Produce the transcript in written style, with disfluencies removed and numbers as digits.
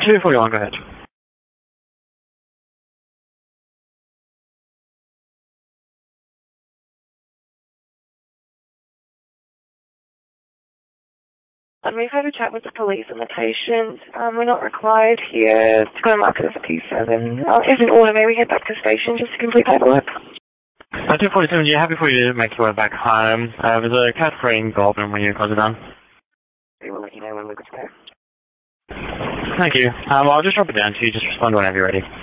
241, go ahead. We've had a chat with the police and the patient. We're not required here to go mark it as a P7. If in order, may we head back to the station just to complete paperwork? 247, you happy for you to make your way back home? There's a cat free in Goldman when you close it down. We will let you know when we're good to go. Thank you. I'll just drop it down to you. Just respond whenever you're ready.